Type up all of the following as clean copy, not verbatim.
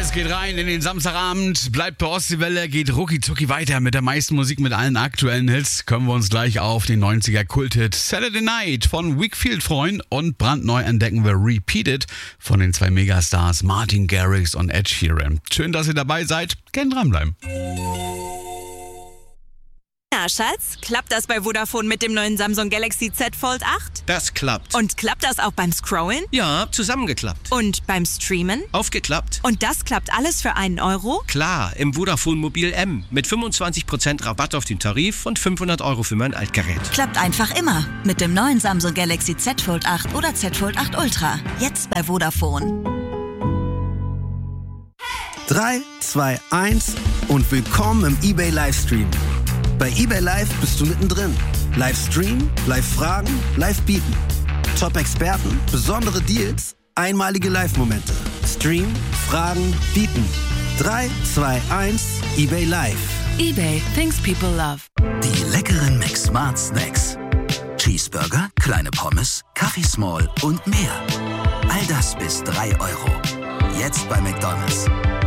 Es geht rein in den Samstagabend, bleibt bei Ostseewelle, geht rucki zucki weiter mit der meisten Musik, mit allen aktuellen Hits. Können wir uns gleich auf den 90er Kulthit Saturday Night von Wakefield freuen und brandneu entdecken wir Repeated von den zwei Megastars Martin Garrix und Ed Sheeran. Schön, dass ihr dabei seid, gern dranbleiben. Ja, Schatz, klappt das bei Vodafone mit dem neuen Samsung Galaxy Z Fold 8? Das klappt. Und klappt das auch beim Scrollen? Ja, zusammengeklappt. Und beim Streamen? Aufgeklappt. Und das klappt alles für einen Euro? Klar, im Vodafone Mobil M mit 25% Rabatt auf den Tarif und 500 € für mein Altgerät. Klappt einfach immer mit dem neuen Samsung Galaxy Z Fold 8 oder Z Fold 8 Ultra. Jetzt bei Vodafone. 3, 2, 1 und willkommen im eBay Livestream. Bei eBay Live bist du mittendrin. Livestream, Live-Fragen, Live-Bieten. Top-Experten, besondere Deals, einmalige Live-Momente. Stream, Fragen, Bieten. 3, 2, 1, eBay Live. eBay, things people love. Die leckeren McSmart Snacks. Cheeseburger, kleine Pommes, Kaffee Small und mehr. All das bis 3 €. Jetzt bei McDonald's.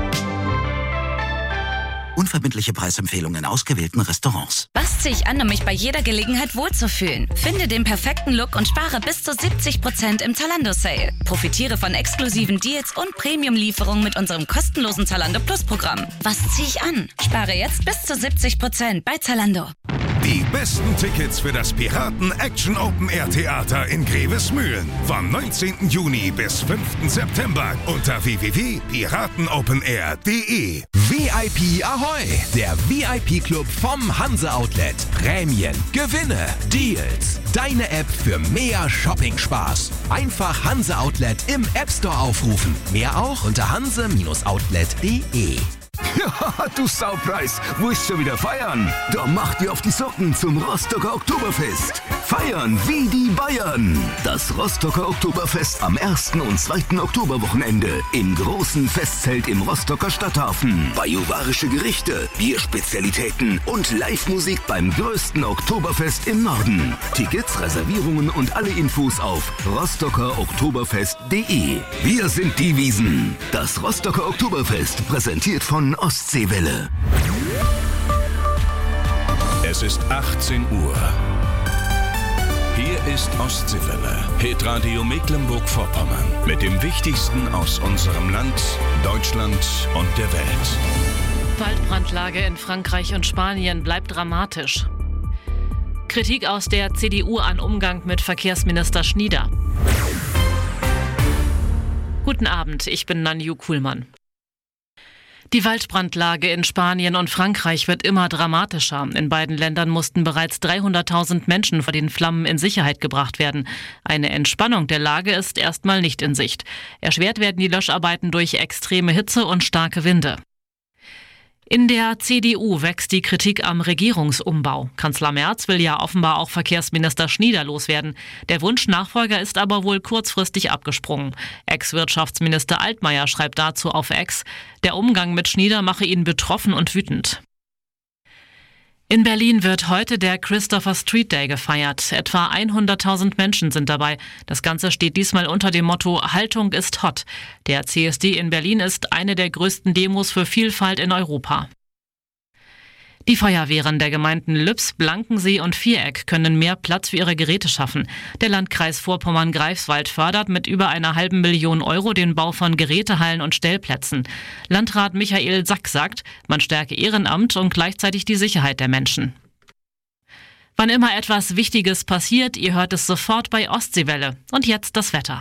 Unverbindliche Preisempfehlungen in ausgewählten Restaurants. Was ziehe ich an, um mich bei jeder Gelegenheit wohlzufühlen? Finde den perfekten Look und spare bis zu 70% im Zalando-Sale. Profitiere von exklusiven Deals und Premium-Lieferungen mit unserem kostenlosen Zalando Plus-Programm. Was ziehe ich an? Spare jetzt bis zu 70% bei Zalando. Die besten Tickets für das Piraten Action Open Air Theater in Grevesmühlen. Vom 19. Juni bis 5. September unter www.piratenopenair.de. VIP Ahoi! Der VIP-Club vom Hanse Outlet. Prämien, Gewinne, Deals. Deine App für mehr Shopping-Spaß. Einfach Hanse Outlet im App Store aufrufen. Mehr auch unter hanse-outlet.de. Ja, du Saupreis, wo ist schon wieder feiern? Da macht ihr auf die Socken zum Rostocker Oktoberfest. Feiern wie die Bayern. Das Rostocker Oktoberfest am 1. und 2. Oktoberwochenende im großen Festzelt im Rostocker Stadthafen. Bajuwarische Gerichte, Bierspezialitäten und Live-Musik beim größten Oktoberfest im Norden. Tickets, Reservierungen und alle Infos auf rostockeroktoberfest.de. Wir sind die Wiesen. Das Rostocker Oktoberfest präsentiert von Ostseewelle. Es ist 18 Uhr. Hier ist Ostseewelle, Hitradio Mecklenburg-Vorpommern. Mit dem Wichtigsten aus unserem Land, Deutschland und der Welt. Waldbrandlage in Frankreich und Spanien bleibt dramatisch. Kritik aus der CDU an Umgang mit Verkehrsminister Schnieder. Guten Abend, ich bin Nanju Kuhlmann. Die Waldbrandlage in Spanien und Frankreich wird immer dramatischer. In beiden Ländern mussten bereits 300.000 Menschen vor den Flammen in Sicherheit gebracht werden. Eine Entspannung der Lage ist erstmal nicht in Sicht. Erschwert werden die Löscharbeiten durch extreme Hitze und starke Winde. In der CDU wächst die Kritik am Regierungsumbau. Kanzler Merz will ja offenbar auch Verkehrsminister Schnieder loswerden. Der Wunschnachfolger ist aber wohl kurzfristig abgesprungen. Ex-Wirtschaftsminister Altmaier schreibt dazu auf X, der Umgang mit Schnieder mache ihn betroffen und wütend. In Berlin wird heute der Christopher Street Day gefeiert. Etwa 100.000 Menschen sind dabei. Das Ganze steht diesmal unter dem Motto Haltung ist hot. Der CSD in Berlin ist eine der größten Demos für Vielfalt in Europa. Die Feuerwehren der Gemeinden Lübs, Blankensee und Viereck können mehr Platz für ihre Geräte schaffen. Der Landkreis Vorpommern-Greifswald fördert mit über einer halben Million € den Bau von Gerätehallen und Stellplätzen. Landrat Michael Sack sagt, man stärke Ehrenamt und gleichzeitig die Sicherheit der Menschen. Wann immer etwas Wichtiges passiert, ihr hört es sofort bei Ostseewelle. Und jetzt das Wetter.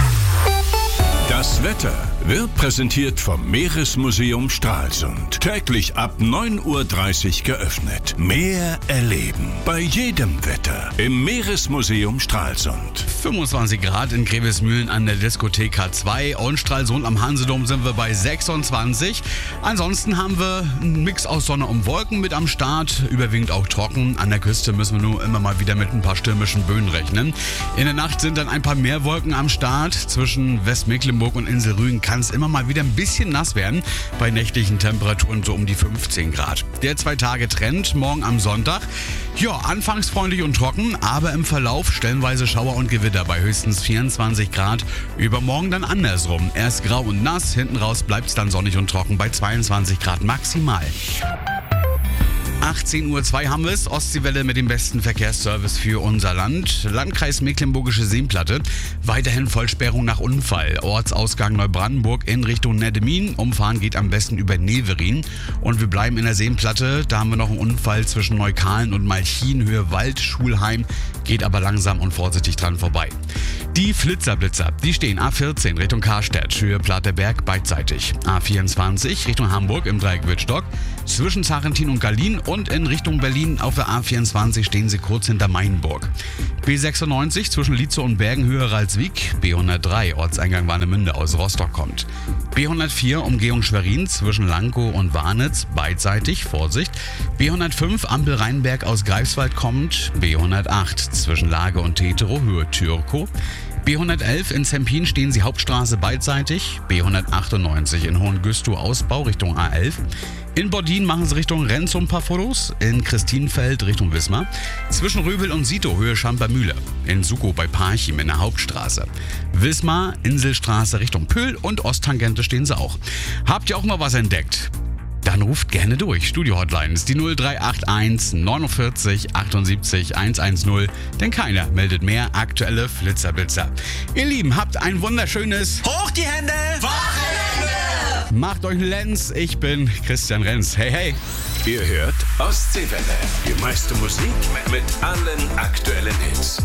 Das Wetter wird präsentiert vom Meeresmuseum Stralsund. Täglich ab 9:30 Uhr geöffnet. Mehr erleben bei jedem Wetter im Meeresmuseum Stralsund. 25 Grad in Grevesmühlen an der Diskothek K2 und Stralsund am Hansedom sind wir bei 26. Ansonsten haben wir einen Mix aus Sonne und Wolken mit am Start, überwiegend auch trocken. An der Küste müssen wir nur immer mal wieder mit ein paar stürmischen Böen rechnen. In der Nacht sind dann ein paar mehr Wolken am Start zwischen Westmecklenburg und Insel Rügen kann es immer mal wieder ein bisschen nass werden. Bei nächtlichen Temperaturen so um die 15 Grad. Der 2-Tage-Trend morgen am Sonntag. Ja, anfangs freundlich und trocken, aber im Verlauf stellenweise Schauer und Gewitter bei höchstens 24 Grad. Übermorgen dann andersrum. Erst grau und nass, hinten raus bleibt es dann sonnig und trocken bei 22 Grad maximal. 18:02 Uhr haben wir es. Ostseewelle mit dem besten Verkehrsservice für unser Land. Landkreis Mecklenburgische Seenplatte. Weiterhin Vollsperrung nach Unfall. Ortsausgang Neubrandenburg in Richtung Neddemin. Umfahren geht am besten über Neverin. Und wir bleiben in der Seenplatte. Da haben wir noch einen Unfall zwischen Neukalen und Malchin, Höhe Wald-Schulheim. Geht aber langsam und vorsichtig dran vorbei. Die Flitzerblitzer, die stehen A14 Richtung Karstädt, Höhe Platteberg beidseitig. A24 Richtung Hamburg im Dreieck Wittstock. Zwischen Sarentin und Gallien und in Richtung Berlin auf der A24 stehen sie kurz hinter Mainburg. B96 zwischen Lietzow und Bergen, Höhe Ralswiek. B103 Ortseingang Warnemünde aus Rostock kommt. B104 Umgehung Schwerin zwischen Lankow und Warnitz beidseitig, Vorsicht. B105 Ampel Rheinberg aus Greifswald kommt. B108 zwischen Lage und Teterow, Höhe Türkow. B111 in Zempin stehen sie Hauptstraße beidseitig. B198 in Hohengüstow Ausbau Richtung A11. In Bordin machen sie Richtung Renz ein paar Fotos. In Christinfeld Richtung Wismar. Zwischen Röbel und Sito Höhe Schampermühle. In Sukow bei Parchim in der Hauptstraße. Wismar, Inselstraße Richtung Pöhl und Osttangente stehen sie auch. Habt ihr auch mal was entdeckt? Dann ruft gerne durch. Studio-Hotline ist die 0381 49 78 110, denn keiner meldet mehr aktuelle Flitzerblitzer. Ihr Lieben, habt ein wunderschönes Hoch die Hände! Wochenende! Macht euch einen Lenz, ich bin Christian Renz. Hey, hey! Ihr hört Ostseewelle. Die meiste Musik mit allen aktuellen Hits.